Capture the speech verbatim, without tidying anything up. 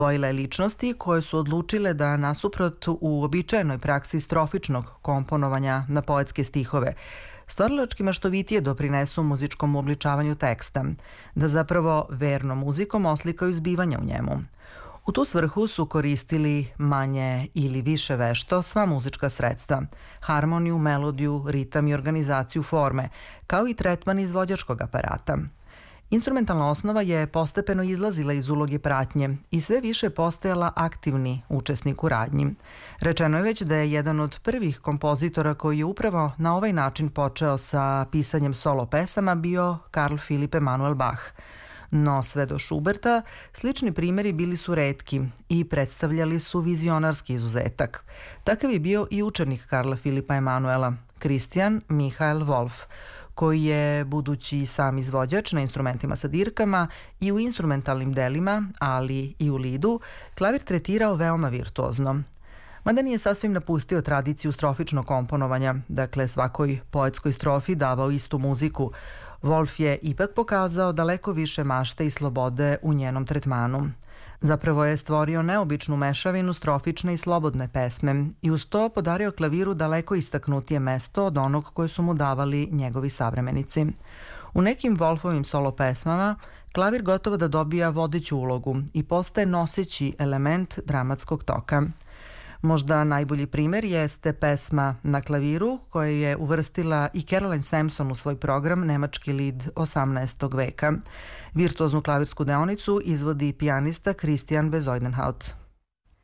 Vojile ličnosti koje su odlučile da nasuprot uobičajenoj praksi strofičnog komponovanja na poetske stihove, stvaralački maštovitije doprinesu muzičkom uobličavanju teksta, da zapravo verno muzikom oslikaju zbivanja u njemu. U tu svrhu su koristili manje ili više vešto sva muzička sredstva, harmoniju, melodiju, ritam i organizaciju forme, kao i tretman izvođačkog aparata. Instrumentalna osnova je postepeno izlazila iz uloge pratnje i sve više postajala aktivni učesnik u radnji. Rečeno je već da je jedan od prvih kompozitora koji je upravo na ovaj način počeo sa pisanjem solo pesama bio Karl Philipp Emanuel Bach. No sve do Schuberta slični primjeri bili su retki i predstavljali su vizionarski izuzetak. Takav je bio i učenik Karla Filipa Emanuela, Christian Michael Wolf, koji je, budući sam izvođač na instrumentima sa dirkama i u instrumentalnim delima, ali i u lidu, klavir tretirao veoma virtuozno. Mada nije sasvim napustio tradiciju strofičnog komponovanja, dakle svakoj poetskoj strofi davao istu muziku, Wolf je ipak pokazao daleko više mašte i slobode u njenom tretmanu. Zapravo je stvorio neobičnu mešavinu strofične i slobodne pesme i uz to podario klaviru daleko istaknutije mesto od onog koje su mu davali njegovi savremenici. U nekim Wolfovim solo pesmama klavir gotovo da dobija vodeću ulogu i postaje noseći element dramatskog toka. Možda najbolji primer jeste pesma Na klaviru, koja je uvrstila i Caroline Sampson u svoj program Nemački lid osamnaestog veka. Virtuoznu klavirsku deonicu izvodi pijanista Christian Bezuidenhout.